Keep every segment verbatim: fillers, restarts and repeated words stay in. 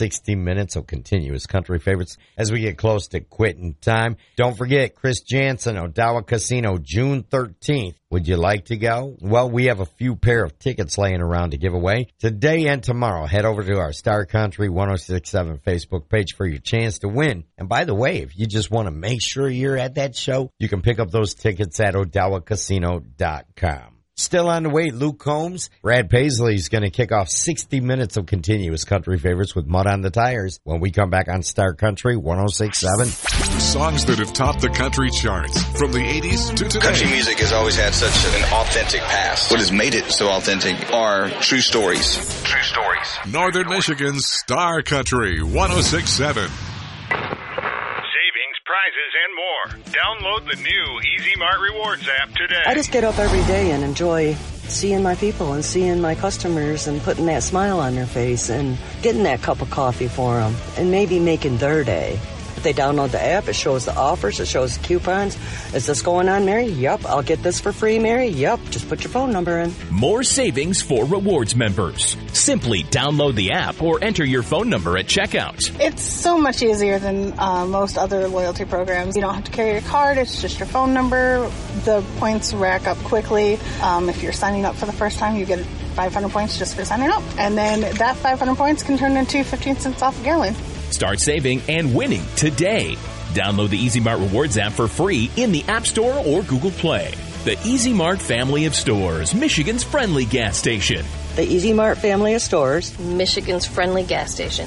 sixty minutes of continuous country favorites as we get close to quitting time. Don't forget, Chris Jansen, Odawa Casino, June thirteenth. Would you like to go? Well, we have a few pair of tickets laying around to give away. Today and tomorrow, head over to our Star Country one oh six point seven Facebook page for your chance to win. And by the way, if you just want to make sure you're at that show, you can pick up those tickets at Odawa Casino dot com. Still on the way, Luke Combs. Brad Paisley is going to kick off sixty minutes of continuous country favorites with Mud on the Tires when we come back on Star Country one oh six point seven. Songs that have topped the country charts from the eighties to today. Country music has always had such an authentic past. What has made it so authentic are true stories. True stories. Northern Michigan's Star Country one oh six point seven. Prizes and more. Download the new Easy Mart Rewards app today. I just get up every day and enjoy seeing my people and seeing my customers and putting that smile on their face and getting that cup of coffee for them and maybe making their day. If they download the app, it shows the offers, it shows the coupons. Is this going on, Mary? Yep. I'll get this for free, Mary? Yep. Just put your phone number in. More savings for rewards members. Simply download the app or enter your phone number at checkout. It's so much easier than uh, most other loyalty programs. You don't have to carry your card. It's just your phone number. The points rack up quickly. Um, if you're signing up for the first time, you get five hundred points just for signing up. And then that five hundred points can turn into fifteen cents off a gallon. Start saving and winning today. Download the Easy Mart Rewards app for free in the App Store or Google Play. The Easy Mart family of stores, Michigan's friendly gas station. The Easy Mart family of stores, Michigan's friendly gas station.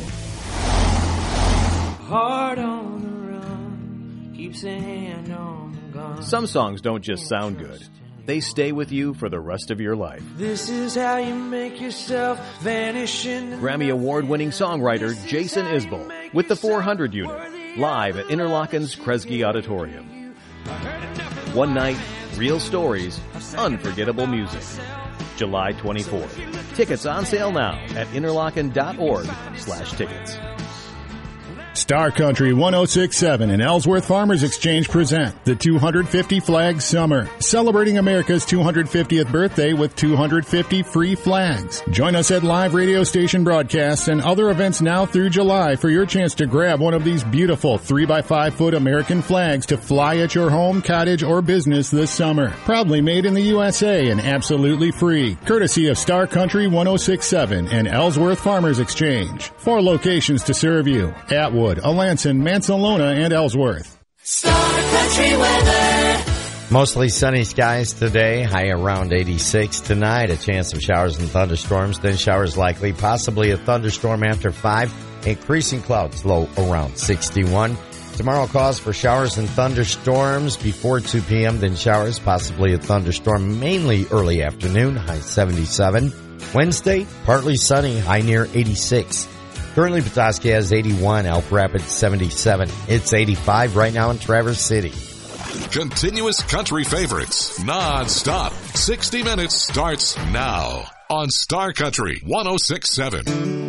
Heart on the run, keeps a hand on the gun. Some songs don't just sound good. They stay with you for the rest of your life. This is how you make yourself vanish in the Grammy Award-winning songwriter Jason Isbell with the four hundred unit, live at Interlochen's Kresge Auditorium. One night, real stories, unforgettable music. July twenty-fourth. Tickets on sale now at interlochen dot org slash tickets. Star Country one oh six point seven and Ellsworth Farmers Exchange present the two hundred fifty Flag Summer, celebrating America's two hundred fiftieth birthday with two hundred fifty free flags. Join us at live radio station broadcasts and other events now through July for your chance to grab one of these beautiful three by five foot American flags to fly at your home, cottage, or business this summer. Proudly made in the U S A and absolutely free, courtesy of Star Country one oh six point seven and Ellsworth Farmers Exchange. Four locations to serve you: Atwood, Alanson, Mansalona, and Ellsworth. Star Country weather. Mostly sunny skies today, high around eighty-six. Tonight, a chance of showers and thunderstorms, then showers likely, possibly a thunderstorm after five. Increasing clouds, low around sixty-one. Tomorrow, cause for showers and thunderstorms before two p.m., then showers, possibly a thunderstorm, mainly early afternoon, high seventy-seven. Wednesday, partly sunny, high near eighty-six. Currently, Petoskey has eighty-one, Elk Rapids seventy-seven. It's eighty-five right now in Traverse City. Continuous country favorites, non-stop. sixty minutes starts now on Star Country one oh six point seven.